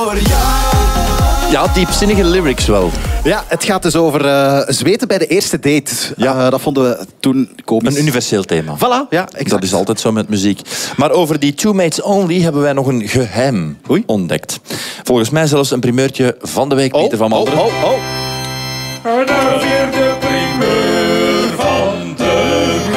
Ja, diepzinnige lyrics wel. Ja, het gaat dus over zweten bij de eerste date. Ja. Dat vonden we toen komisch. Een universeel thema. Voilà, ja, exact. Dat is altijd zo met muziek. Maar over die Two Mates Only hebben wij nog een geheim ontdekt. Volgens mij zelfs een primeurtje van de week, Pieter van Malderen. Een vierde primeur van de week.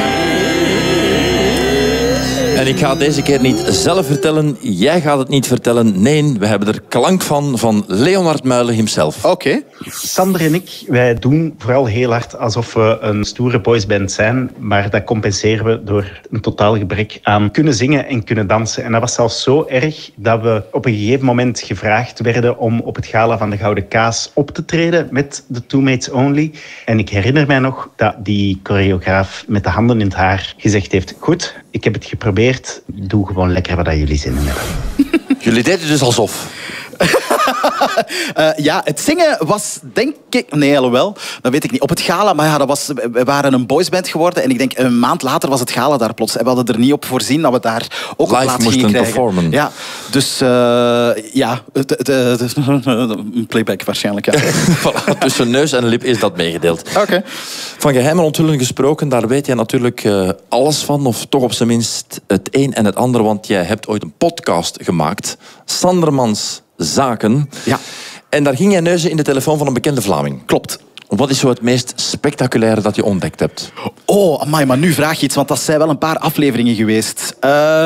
En ik ga het deze keer niet zelf vertellen. Jij gaat het niet vertellen. Nee, we hebben er klank van Leonard Muilen himself. Oké. Sander en ik, wij doen vooral heel hard alsof we een stoere boysband zijn, maar dat compenseren we door een totaal gebrek aan kunnen zingen en kunnen dansen. En dat was zelfs zo erg dat we op een gegeven moment gevraagd werden om op het gala van de Gouden Kaas op te treden met de Two Mates Only. En ik herinner mij nog dat die choreograaf met de handen in het haar gezegd heeft: goed, ik heb het geprobeerd, doe gewoon lekker wat jullie zin in hebben. Jullie deden dus alsof. Ja, het zingen was, denk ik... Nee, alhoewel, dat weet ik niet. Op het gala, maar ja, we waren een boysband geworden. En ik denk, een maand later was het gala daar plots. En we hadden er niet op voorzien dat we daar ook live een plaats moesten gingen krijgen. performen. Ja, dus ja, een playback waarschijnlijk. Ja. Voilà, tussen neus en lip is dat meegedeeld. Oké. Van geheime onthulling gesproken, daar weet jij natuurlijk alles van. Of toch op zijn minst het een en het ander. Want jij hebt ooit een podcast gemaakt. Sandermans Zaken. Ja. En daar ging jij neuzen in de telefoon van een bekende Vlaming. Klopt. Wat is zo het meest spectaculaire dat je ontdekt hebt? Oh, amai, maar nu vraag je iets, want dat zijn wel een paar afleveringen geweest.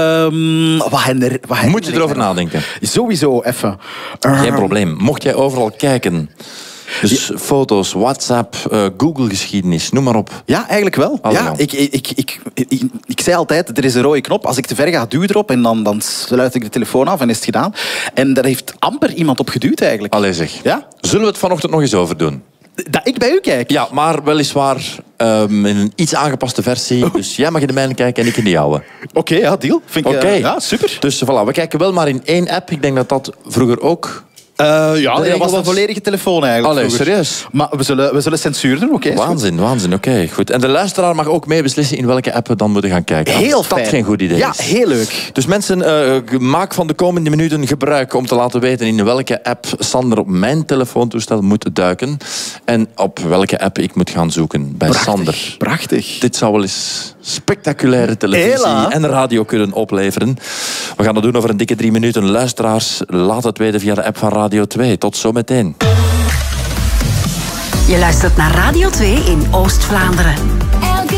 Moet je erover nadenken? Sowieso, even. Geen probleem. Mocht jij overal kijken... Dus foto's, WhatsApp, Google-geschiedenis, noem maar op. Ja, eigenlijk wel. Allemaal. Ja, ik zei altijd, er is een rode knop. Als ik te ver ga, duw erop en dan sluit ik de telefoon af en is het gedaan. En daar heeft amper iemand op geduwd eigenlijk. Allee zeg. Ja? Zullen we het vanochtend nog eens over doen? Dat ik bij u kijk? Ja, maar weliswaar in een iets aangepaste versie. Dus jij mag in de mijne kijken en ik in de jouwe. Oké, ja, deal. Vind ik, Oké. ja, super. Dus voilà, we kijken wel maar in één app. Ik denk dat dat vroeger ook... Ja, dat was een volledige telefoon eigenlijk. Allee, vroeger. serieus? Maar we zullen censuur doen, oké? Waanzin, oké, goed. En de luisteraar mag ook mee beslissen in welke app we dan moeten gaan kijken. Heel Als fijn. dat geen goed idee Ja, is. heel leuk. Dus mensen, maak van de komende minuten gebruik om te laten weten in welke app Sander op mijn telefoontoestel moet duiken. En op welke app ik moet gaan zoeken bij Sander. Prachtig. Dit zou wel eens spectaculaire televisie Hela. en radio kunnen opleveren. We gaan dat doen over een dikke 3 minuten. Luisteraars, laat het weten via de app van Radio 2. Tot zometeen. Je luistert naar Radio 2 in Oost-Vlaanderen.